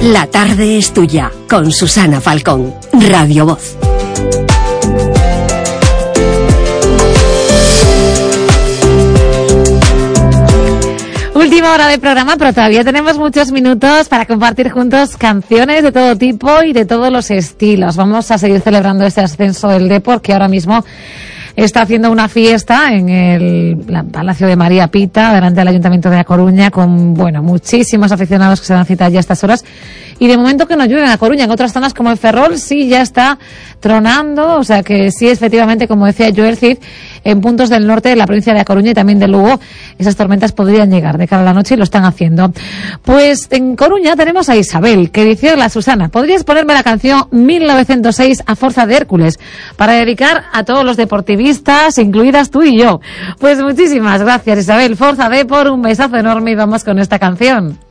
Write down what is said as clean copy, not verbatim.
La tarde es tuya, con Susana Falcón, Radio Voz. Última hora de programa, pero todavía tenemos muchos minutos para compartir juntos canciones de todo tipo y de todos los estilos. Vamos a seguir celebrando este ascenso del Depor, que ahora mismo está haciendo una fiesta en el Palacio de María Pita, delante del Ayuntamiento de A Coruña, con, bueno, muchísimos aficionados que se dan cita ya a estas horas. Y de momento que no llueve en A Coruña. En otras zonas como en Ferrol sí ya está tronando, o sea que sí, efectivamente, como decía Joel Cid, en puntos del norte de la provincia de A Coruña y también de Lugo, esas tormentas podrían llegar de cara a la noche y lo están haciendo. Pues en Coruña tenemos a Isabel, que dice: hola Susana, ¿podrías ponerme la canción 1906 a Forza de Hércules para dedicar a todos los deportivistas, incluidas tú y yo? Pues muchísimas gracias, Isabel. Forza Depor, un besazo enorme y vamos con esta canción.